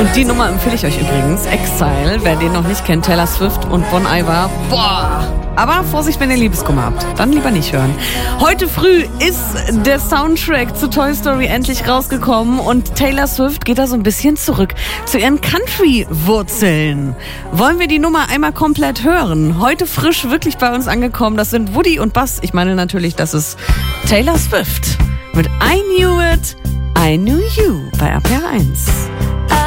Und die Nummer empfehle ich euch übrigens. Exile, wer den noch nicht kennt, Taylor Swift und Bon Iver. Boah! Aber Vorsicht, wenn ihr Liebeskummer habt. Dann lieber nicht hören. Heute früh ist der Soundtrack zu Toy Story endlich rausgekommen und Taylor Swift geht da so ein bisschen zurück zu ihren Country-Wurzeln. Wollen wir die Nummer einmal komplett hören? Heute frisch wirklich bei uns angekommen. Das sind Woody und Buzz. Ich meine natürlich, das ist Taylor Swift mit I Knew It, I Knew You bei RPR 1.